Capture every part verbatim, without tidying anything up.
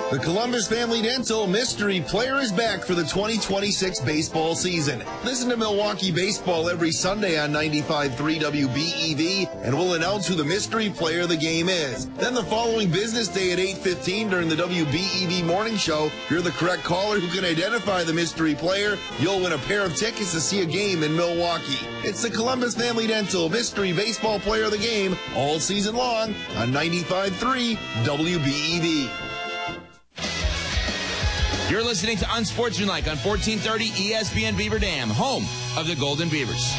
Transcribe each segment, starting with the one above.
The Columbus Family Dental Mystery Player is back for the twenty twenty-six baseball season. Listen to Milwaukee Baseball every Sunday on ninety-five point three W B E V, and we'll announce who the mystery player of the game is. Then the following business day at eight fifteen during the W B E V morning show, if you're the correct caller who can identify the mystery player, you'll win a pair of tickets to see a game in Milwaukee. It's the Columbus Family Dental Mystery Baseball Player of the game all season long on ninety-five point three W B E V. You're listening to Unsportsmanlike on fourteen thirty E S P N Beaver Dam, home of the Golden Beavers.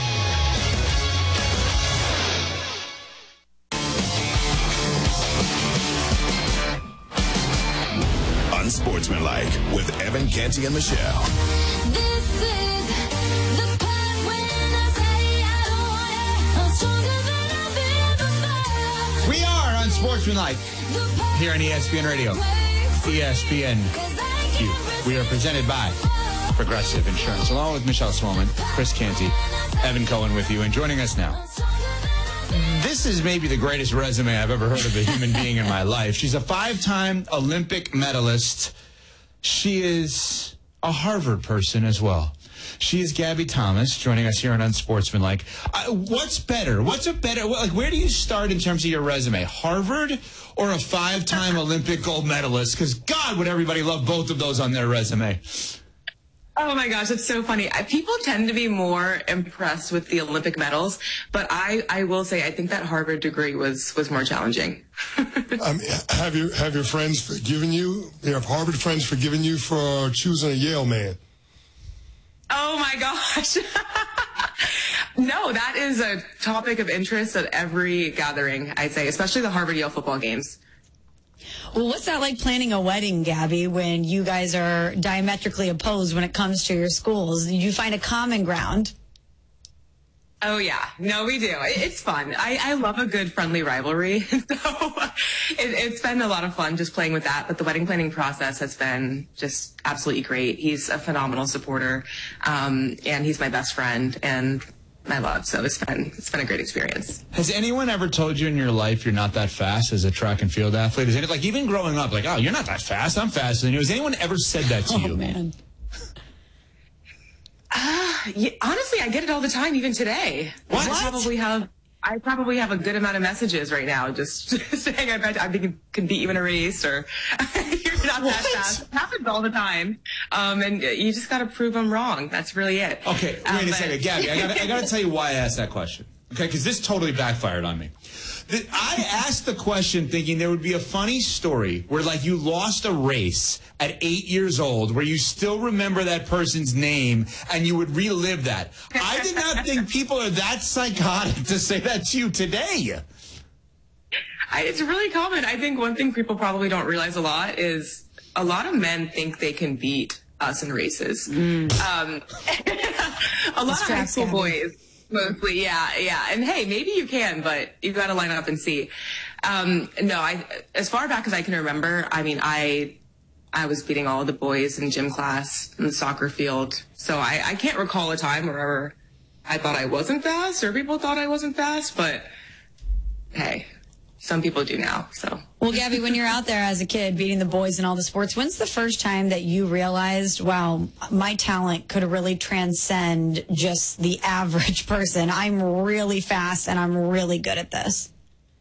Unsportsmanlike with Evan Canty and Michelle. This is the part when I say I don't want it. I'm stronger than I've been before. We are Unsportsmanlike here on E S P N Radio. E S P N Q. We are presented by Progressive Insurance, along with Michelle Swolman, Chris Canty, Evan Cohen with you, and joining us now. This is maybe the greatest resume I've ever heard of a human being in my life. She's a five-time Olympic medalist. She is a Harvard person as well. She is Gabby Thomas, joining us here on Unsportsmanlike. Uh, what's better? What's a better, like, where do you start in terms of your resume? Harvard or a five-time Olympic gold medalist? Because, God, would everybody love both of those on their resume. Oh my gosh, it's so funny. I, people tend to be more impressed with the Olympic medals, but I, I will say I think that Harvard degree was was more challenging. um, have your have your friends forgiven you? You have Harvard friends forgiven you for choosing a Yale man? Oh my gosh. No, that is a topic of interest at every gathering, I'd say, especially the Harvard-Yale football games. Well, what's that like planning a wedding, Gabby, when you guys are diametrically opposed when it comes to your schools? Did you find a common ground? Oh, yeah. No, we do. It's fun. I, I love a good friendly rivalry. So it, it's been a lot of fun just playing with that. But the wedding planning process has been just absolutely great. He's a phenomenal supporter, um, and he's my best friend and my love. So it's been it's been a great experience. Has anyone ever told you in your life you're not that fast as a track and field athlete? Is it like even growing up, like, oh, you're not that fast, I'm faster than you? Has anyone ever said that to oh, you? Oh, man. Uh, yeah, honestly, I get it all the time, even today. What? I probably have I probably have a good amount of messages right now just saying I bet I think can beat you in a race or you're not What? that fast. It happens all the time. Um, and you just got to prove them wrong. That's really it. Okay, wait um, a but- second. Gabby, I got I got to tell you why I asked that question. Okay, because this totally backfired on me. The, I asked the question thinking there would be a funny story where, like, you lost a race at eight years old where you still remember that person's name and you would relive that. I did not think people are that psychotic to say that to you today. I, it's really common. I think one thing people probably don't realize a lot is a lot of men think they can beat us in races. Mm. Um, a lot of high school boys. Mostly, yeah, yeah. And hey, maybe you can, but you've got to line up and see. Um, no, I, as far back as I can remember, I mean, I, I was beating all of the boys in gym class, in the soccer field. So I, I can't recall a time where I thought I wasn't fast or people thought I wasn't fast, but hey, some people do now, so. Well, Gabby, when you're out there as a kid beating the boys in all the sports, when's the first time that you realized, wow, my talent could really transcend just the average person? I'm really fast and I'm really good at this.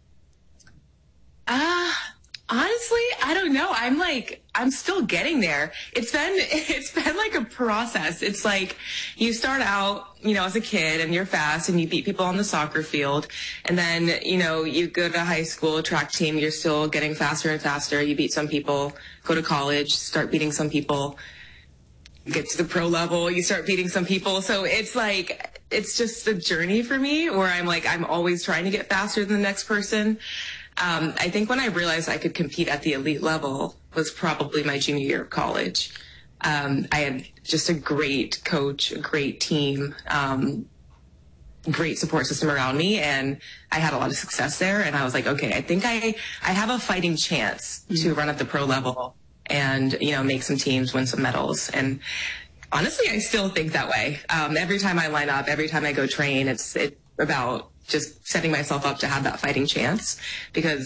Ah, uh, honestly, I don't know. I'm like, I'm still getting there. It's been, it's been like a process. It's like you start out, you know, as a kid and you're fast and you beat people on the soccer field. And then, you know, you go to high school track team, you're still getting faster and faster. You beat some people, go to college, start beating some people, get to the pro level, you start beating some people. So it's like, it's just a journey for me where I'm like, I'm always trying to get faster than the next person. Um, I think when I realized I could compete at the elite level was probably my junior year of college. Um, I had just a great coach, a great team, um, great support system around me, and I had a lot of success there. And I was like, okay, I think I, I have a fighting chance to run at the pro level and, you know, make some teams, win some medals. And honestly, I still think that way. Um, every time I line up, every time I go train, it's, it's about just setting myself up to have that fighting chance because